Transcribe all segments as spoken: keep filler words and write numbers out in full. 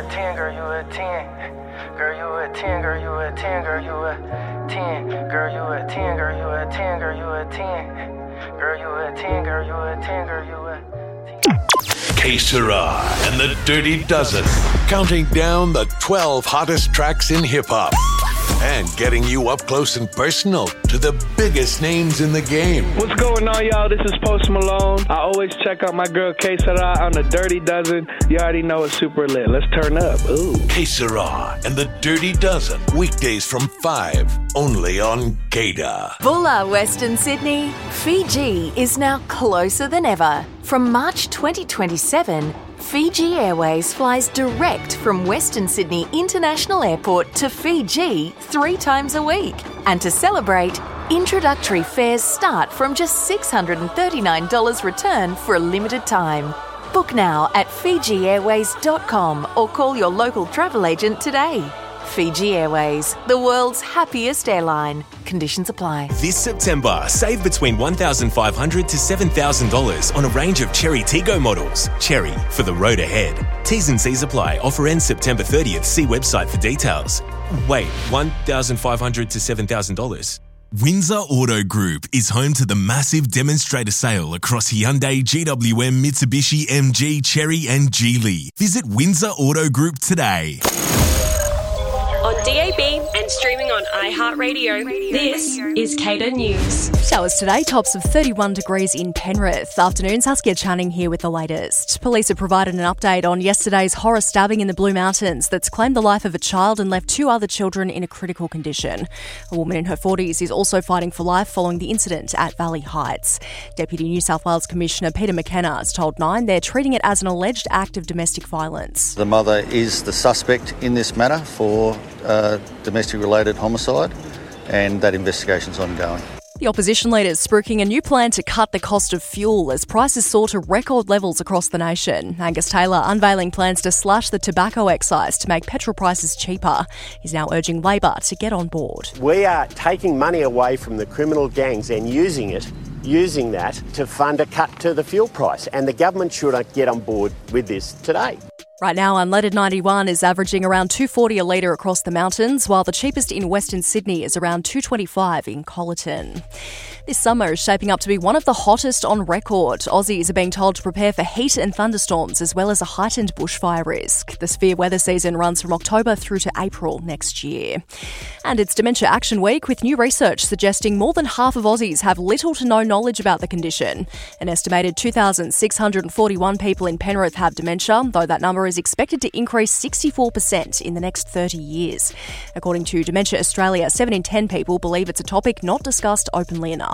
ten, girl, you a ten. Girl, you a ten, girl, you a ten, girl, you a ten. Girl, you a ten, girl, you a ten, girl, you a ten. Girl, you a ten, girl, you a ten, girl, you a ten. Que Sera and the Dirty Dozen, counting down the twelve hottest tracks in hip-hop and getting you up close and personal to the biggest names in the game. What's going on, y'all? This is Post Malone. I always check out my girl Que Sera on the Dirty Dozen. You already know it's super lit. Let's turn up. Ooh. Que Sera and the Dirty Dozen, weekdays from five, only on Gada. Bulla, Western Sydney. Fiji is now closer than ever. From March twenty twenty-seven, Fiji Airways flies direct from Western Sydney International Airport to Fiji three times a week. And to celebrate, introductory fares start from just six hundred thirty-nine dollars return for a limited time. Book now at fiji airways dot com or call your local travel agent today. Fiji Airways, the world's happiest airline. Conditions apply. This September, save between one thousand five hundred dollars to seven thousand dollars on a range of Cherry Tiggo models. Cherry, for the road ahead. T's and C's apply. Offer ends September thirtieth. See website for details. Wait, one thousand five hundred dollars to seven thousand dollars? Windsor Auto Group is home to the massive demonstrator sale across Hyundai, G W M, Mitsubishi, M G, Chery and Geely. Visit Windsor Auto Group today. On D A B and streaming on iHeartRadio, this is Gada News. Showers today, tops of thirty-one degrees in Penrith. Afternoon, Saskia Channing here with the latest. Police have provided an update on yesterday's horror stabbing in the Blue Mountains that's claimed the life of a child and left two other children in a critical condition. A woman in her forties is also fighting for life following the incident at Valley Heights. Deputy New South Wales Commissioner Peter McKenna has told Nine they're treating it as an alleged act of domestic violence. The mother is the suspect in this matter for uh, domestic-related homicide, and that investigation's ongoing. The opposition leader is spruiking a new plan to cut the cost of fuel as prices soar to record levels across the nation. Angus Taylor unveiling plans to slash the tobacco excise to make petrol prices cheaper. He's now urging Labor to get on board. We are taking money away from the criminal gangs and using it, using that to fund a cut to the fuel price, and the government should get on board with this today. Right now, unleaded ninety-one is averaging around two dollars forty a litre across the mountains, while the cheapest in Western Sydney is around two dollars twenty-five in Colleton. This summer is shaping up to be one of the hottest on record. Aussies are being told to prepare for heat and thunderstorms as well as a heightened bushfire risk. The severe weather season runs from October through to April next year. And it's Dementia Action Week, with new research suggesting more than half of Aussies have little to no knowledge about the condition. An estimated two thousand six hundred forty-one people in Penrith have dementia, though that number is expected to increase sixty-four percent in the next thirty years. According to Dementia Australia, seven in ten people believe it's a topic not discussed openly enough.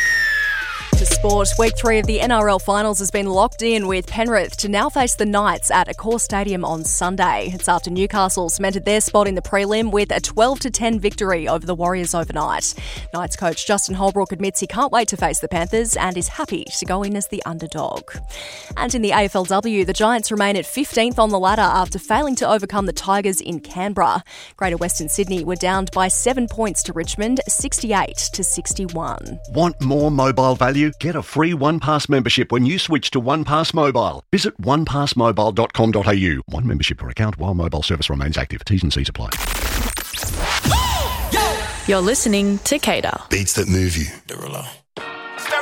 To sport, week three of the N R L finals has been locked in, with Penrith to now face the Knights at Accor Stadium on Sunday. It's after Newcastle cemented their spot in the prelim with a twelve to ten victory over the Warriors overnight. Knights coach Justin Holbrook admits he can't wait to face the Panthers and is happy to go in as the underdog. And in the A F L W, the Giants remain at fifteenth on the ladder after failing to overcome the Tigers in Canberra. Greater Western Sydney were downed by seven points to Richmond, sixty-eight to sixty-one. Want more mobile value? Get a free OnePass membership when you switch to OnePass Mobile. Visit one pass mobile dot com dot a u. One membership per account while mobile service remains active. T's and C's apply. You're listening to Gada. Beats that move you.